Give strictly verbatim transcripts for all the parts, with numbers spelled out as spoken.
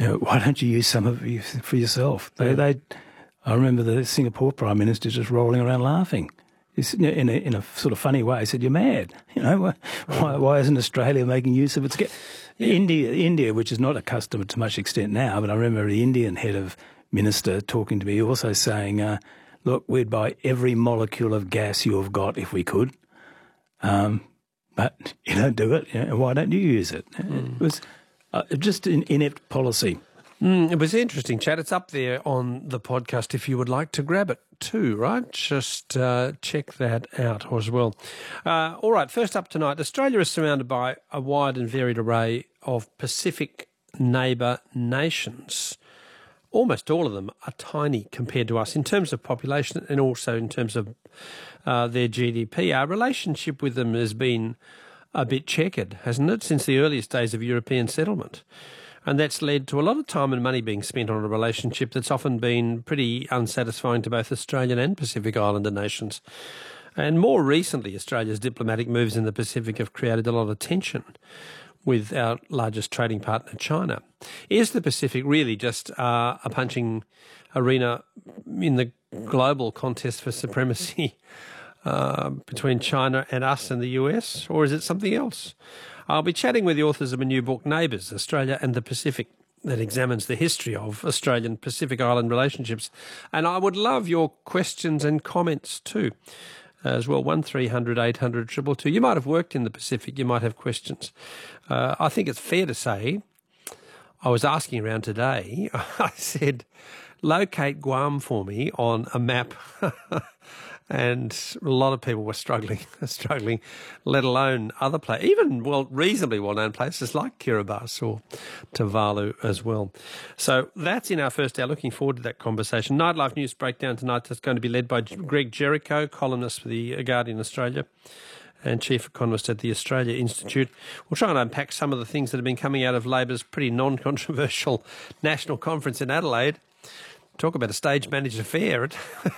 you know, why don't you use some of it for yourself? They, Yeah. they, I remember the Singapore Prime Minister just rolling around laughing. He's, you know, in, a, in a sort of funny way, he said, "You're mad. You know, why, why isn't Australia making use of its?" Yeah. India, India, which is not accustomed to much extent now, but I remember the Indian head of minister talking to me, also saying, uh, "Look, we'd buy every molecule of gas you have got if we could, um, but you don't do it. You know, why don't you use it?" Mm. It was uh, just an inept policy. Mm, it was interesting, Chad. It's up there on the podcast if you would like to grab it too, right? Just uh, check that out as well. Uh, all right, first up tonight, Australia is surrounded by a wide and varied array of Pacific neighbour nations. Almost all of them are tiny compared to us in terms of population and also in terms of uh, their G D P. Our relationship with them has been a bit checkered, hasn't it, since the earliest days of European settlement? And that's led to a lot of time and money being spent on a relationship that's often been pretty unsatisfying to both Australian and Pacific Islander nations. And more recently, Australia's diplomatic moves in the Pacific have created a lot of tension with our largest trading partner, China. Is the Pacific really just uh, a punching arena in the global contest for supremacy uh, between China and us and the U S, or is it something else? I'll be chatting with the authors of a new book, Neighbours, Australia and the Pacific, that examines the history of Australian Pacific Island relationships. And I would love your questions and comments too, as well. one three hundred eight hundred two two two. You might have worked in the Pacific. You might have questions. Uh, I think it's fair to say, I was asking around today, I said, locate Guam for me on a map. And a lot of people were struggling, struggling, let alone other places, even well, reasonably well-known places like Kiribati or Tuvalu as well. So that's in our first hour. Looking forward to that conversation. Nightlife News Breakdown tonight is going to be led by Greg Jericho, columnist for the Guardian Australia and chief economist at the Australia Institute. We'll try and unpack some of the things that have been coming out of Labor's pretty non-controversial national conference in Adelaide. Talk about a stage-managed affair.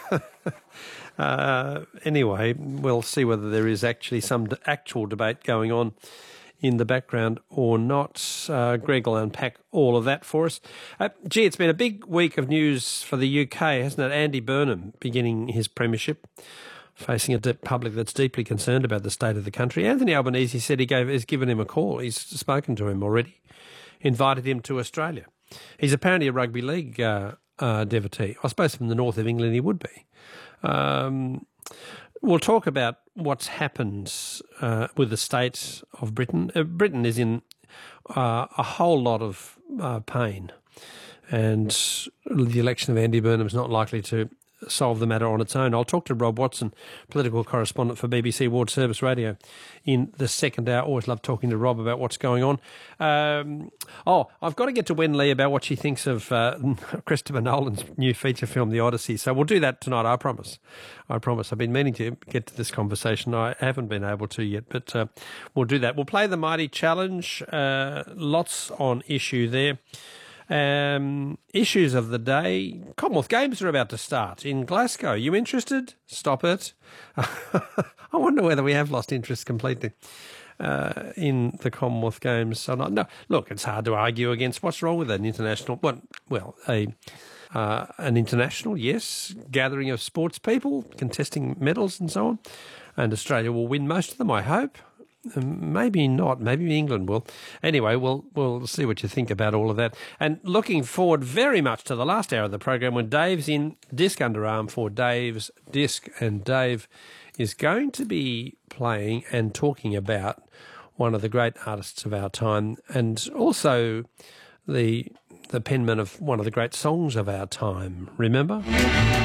Uh, anyway, we'll see whether there is actually some d- actual debate going on in the background or not. Uh, Greg will unpack all of that for us. Uh, gee, it's been a big week of news for the U K, hasn't it? Andy Burnham beginning his premiership, facing a deep public that's deeply concerned about the state of the country. Anthony Albanese said he gave has given him a call. He's spoken to him already, invited him to Australia. He's apparently a rugby league uh, uh, devotee. I suppose from the north of England he would be. Um, we'll talk about what's happened uh, with the state of Britain. Uh, Britain is in uh, a whole lot of uh, pain, and the election of Andy Burnham is not likely to solve the matter on its own. I'll talk to Rob Watson, political correspondent for B B C World Service Radio, in the second hour. Always love talking to Rob about what's going on. Um, oh, I've got to get to Wen Lee about what she thinks of uh, Christopher Nolan's new feature film, The Odyssey. So we'll do that tonight, I promise. I promise. I've been meaning to get to this conversation. I haven't been able to yet, but uh, we'll do that. We'll play the Mighty Challenge. Uh, lots on issue there. Um, issues of the day. Commonwealth Games are about to start in Glasgow. You interested? Stop it. I wonder whether we have lost interest completely uh, in the Commonwealth Games or not. No, look, it's hard to argue against what's wrong with an international, well, well a uh, an international, yes, gathering of sports people contesting medals and so on. And Australia will win most of them, I hope. Maybe not. Maybe England will. Anyway, we'll we'll see what you think about all of that. And looking forward very much to the last hour of the program when Dave's in Disc Underarm for Dave's Disc. And Dave is going to be playing and talking about one of the great artists of our time and also the the penman of one of the great songs of our time. Remember?